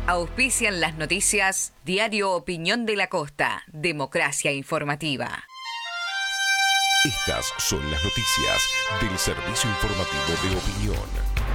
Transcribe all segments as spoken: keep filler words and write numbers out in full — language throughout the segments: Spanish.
Auspician las noticias Diario Opinión de la Costa, Democracia Informativa. Estas son las noticias del Servicio Informativo de Opinión.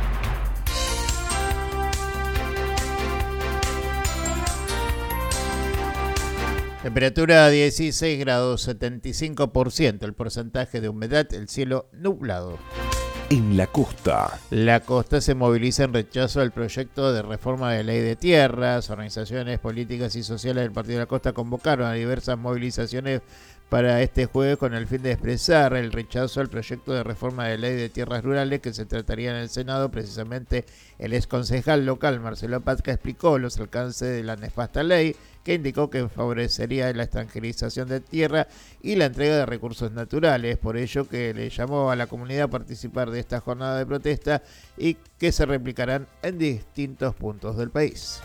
Temperatura dieciséis grados, setenta y cinco por ciento. El porcentaje de humedad, el cielo nublado. En la costa. La costa se moviliza en rechazo al proyecto de reforma de ley de tierras. Organizaciones políticas y sociales del Partido de la Costa convocaron a diversas movilizaciones para este jueves con el fin de expresar el rechazo al proyecto de reforma de ley de tierras rurales que se trataría en el Senado. Precisamente el exconcejal local Marcelo Pazca explicó los alcances de la nefasta ley, que indicó que favorecería la extranjerización de tierra y la entrega de recursos naturales. Por ello que le llamó a la comunidad a participar de esta jornada de protesta y que se replicarán en distintos puntos del país.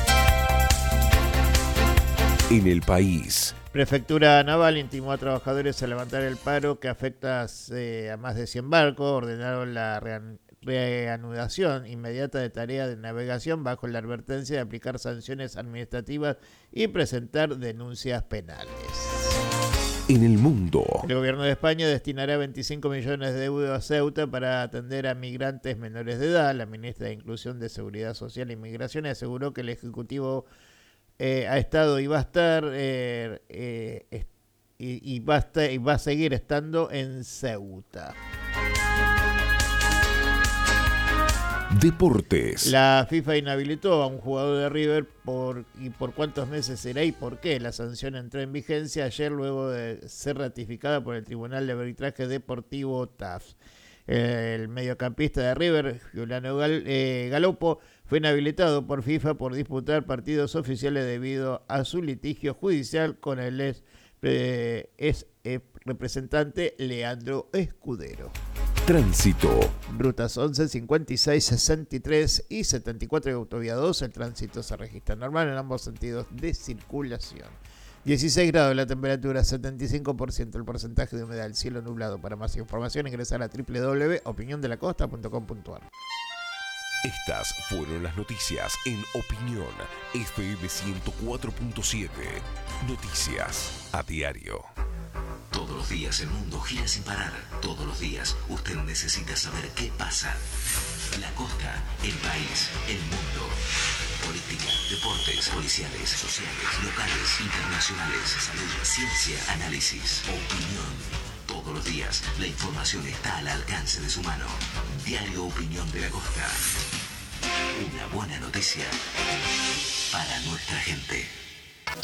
En el país. Prefectura Naval intimó a trabajadores a levantar el paro que afecta eh, a más de cien barcos. Ordenaron la rean- reanudación inmediata de tarea de navegación bajo la advertencia de aplicar sanciones administrativas y presentar denuncias penales. En el mundo. El gobierno de España destinará veinticinco millones de euros a Ceuta para atender a migrantes menores de edad. La ministra de Inclusión de Seguridad Social e Inmigración aseguró que el Ejecutivo Eh, ha estado y va a estar eh, eh, y, y, va a estar, y va a seguir estando en Ceuta. Deportes. La FIFA inhabilitó a un jugador de River por y por cuántos meses será y por qué. La sanción entró en vigencia ayer luego de ser ratificada por el Tribunal de Arbitraje Deportivo T A F. El mediocampista de River, Giuliano Gal, eh, Galopo, fue inhabilitado por FIFA por disputar partidos oficiales debido a su litigio judicial con el ex, eh, ex eh, representante Leandro Escudero. Tránsito. Rutas once, cincuenta y seis, sesenta y tres y setenta y cuatro de Autovía dos. El tránsito se registra normal en ambos sentidos de circulación. dieciséis grados la temperatura, setenta y cinco por ciento el porcentaje de humedad, el cielo nublado. Para más información ingresar a doble u doble u doble u punto opinión de la costa punto com punto a r. Estas fueron las noticias en Opinión F M ciento cuatro punto siete. Noticias a diario. Todos los días el mundo gira sin parar. Todos los días usted necesita saber qué pasa. La costa, el país, el mundo. Política, deportes, policiales, sociales, locales, internacionales, salud, ciencia, análisis, opinión. Todos los días la información está al alcance de su mano. Diario Opinión de la Costa. Una buena noticia para nuestra gente.